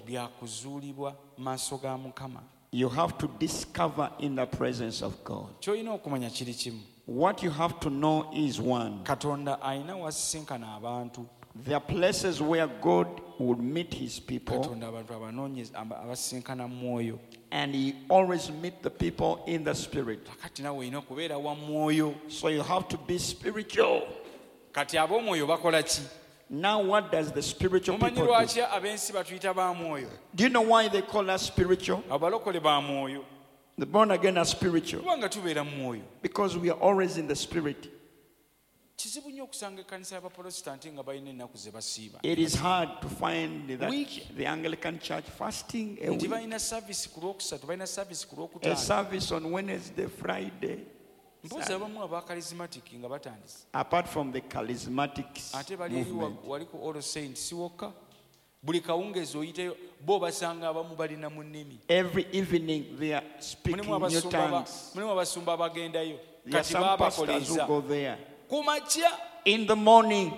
byakuzuulibwa maaso ga Mukama. You have to discover in the presence of God. Ky'olina okumanya kiri kimu. What you have to know is one. Katonda alina wasisinkana abantu. There are places where God would meet his people. Katonda abantu abanoonyeza abasisinkana mu mwoyo. And he always meet the people in the spirit. Kati nawe olina okubeera wa mwoyo. So you have to be spiritual. Kati ab'omwoyo bakola ki? Now what does the spiritual people Mumanyi do? lwaki ab'ensi batuyita ba mwoyo? Do you know why they call us spiritual? Abalokole ba mwoyo. The born again are spiritual. Kubanga tubeera mu mwoyo. Because we are always in the spirit. Kizibu nnyo okusanga ekkanisa y'Abaprotestanti nga balina ennaku ze basiiba. It is hard to find that Week. the Anglican Church fasting a Nti week. balina service ku Lwokusatu, balina service ku A Lwokutaano. service on Wednesday, Friday. Mpozi abamu aba charismatic nga batandise. Apart from the charismatics Ate bali eri movement. wali ku All Saints si wokka. Buli kawungeezi oyiteyo bo basanga abamu balina mu nnimi. Every evening they are speaking new tongues. Mulimu abasumba abagendayo. There are Kati some pastors who baabakoleeza. go there. Ku makya. In the morning,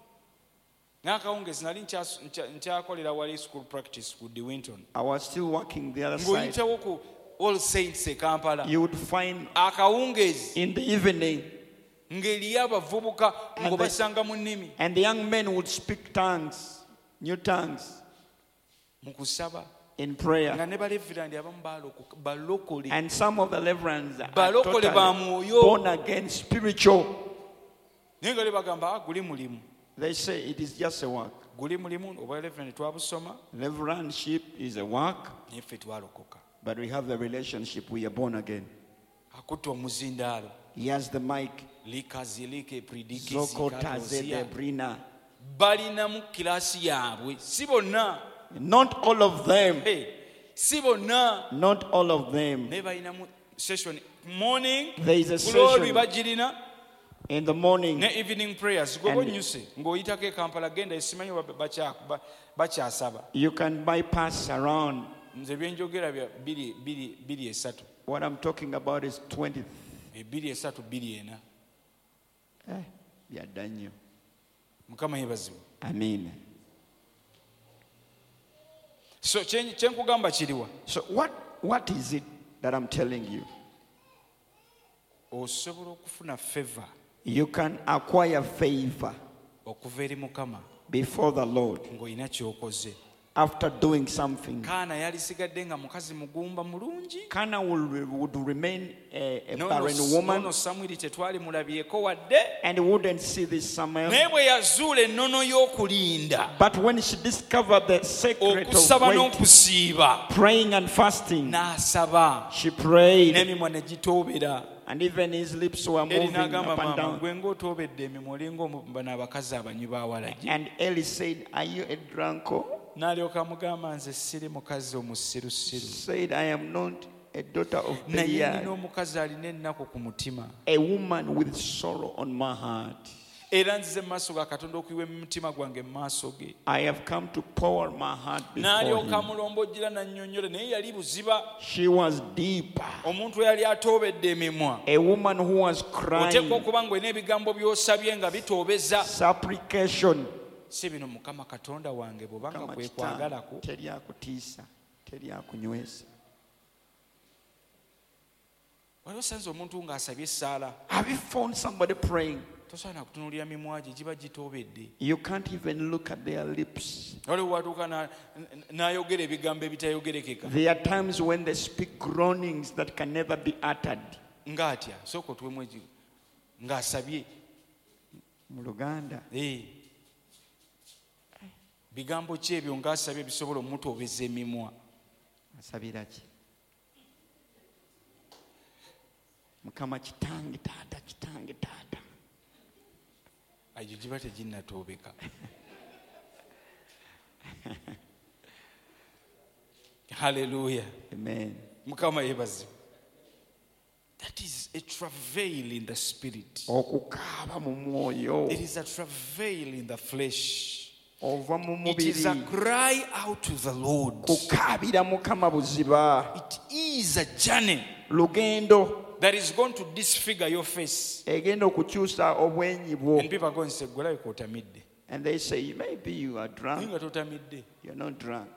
N'akawungeezi nali nkyakolera wali school practice ku De Winton. I was still working the other side. Ng'oyitawo ku All Saints e Kampala. You would find Akawungeezi in the evening, ng'eriyo abavubuka ng'obasanga mu nnimi. and the young men would speak tongues, new tongues, Mu kusaba. in prayer. Nga ne balevirandi abamu balokole. And some of the reverends are Balokole ba totally mwoyo. born again, spiritual. Naye nga bagamba guli mulimu. They say it is just a work. Guli mulimu obwa reverend twabusoma. Reverendship is a work, Naye ffe twalokoka. but we have the relationship. We are born again. Akutte omuzindaalo. He has the mic. Likazilike pridiki Zokota zikatozia. Zedebrina. Balina mu kilaasi yaabwe. Si bonna. Not all of them. Hey, si bonna. Not all of them. Naye balina mu session morning. There is a Kulolwi session bagirina. in the morning. Ne evening prayers. Gwe And- bonyuse. Ng'oyitako e Kampala genda esimanyi bakyasaba. You can bypass around. Nze byenjogera bya 2:3. What I'm talking about is 20. 2:3 2:4. Yeah, Daniel. Mukama yeebazibwe. Amen. So kyenkugamba kiriwa? So what is it that I'm telling you? Osobola okufuna favor You can acquire favor okuva eri Mukama before the Lord ng'olina ky'okoze. after doing something. Kaana yalisigadde nga mukazi mugumba mulungi. Kana would remain a Nono barren woman, Samwiri tetwali mulabyeko wadde. and wouldn't see this Samuel. Naye bwe yazuula ennono y'okulinda, But when she discovered the secret of okusaba waiting, n'okusiiba, praying and fasting, n'asaba, she prayed, n'emimwa ne gitoobera. and even his lips were Eri moving n'agamba up and maama down. gwe ng'otoobedde emimwa olinga bano abakazi abanywi ba walagi. And Eli said, "Are you a drunkard?" N'alyoka amugamba nze siri mukazi omusirusiru. Said, "I am not a daughter of Naye nina Belial, omukazi alina ennaku ku mutima. a woman with sorrow on my heart. Era nzize mu maaso ga Katonda okuyiwa emitima gwange mu maaso ge." I have come to pour my heart before N'alyoka him." amulombojjera n'annyonnyola naye yali buziba. She was deep, Omuntu eyali atoobedde emimwa. a woman who was Oteekwa crying, okuba ng'olina ebigambo by'osabye nga bitoobeza. supplication. Si bino Mukama Katonda wange bw'obanga Kama kwekwagalako. teri akutiisa, teri akunywesa. Waliwo osanze omuntu ng'asabye essaala. Have you found somebody praying? Tosaana kutunuulira mimwa gye giba gitoobedde. You can't even look at their lips. Waliwo watuuka n'ayogera ebigambo ebitayogerekeka. There are times when they speak groanings that can never be uttered. Ng'atya sooka otuwemu ng'asabye. Mu Luganda, Bigambo ki ebyo ng'asabye bisobola omutoobeza emimwa? asabira ki? Mukama kitange taata, kitange taata. Egyo giba teginnatoobeka. Hallelujah. Amen. Mukama yeebazibwe. That is a travail in the spirit. Okukaaba mu mwoyo, It is a travail in the flesh. ova mu It is a mubiri, cry out to the Lord. kukaabira Mukama buziba. It is a journey Lugendo that is going to disfigure your face. egenda okukyusa obwenyi bwo. And people are going to say, "Gwelabika otamidde." And they say, maybe you are Naye drunk. nga totamidde. You're not drunk.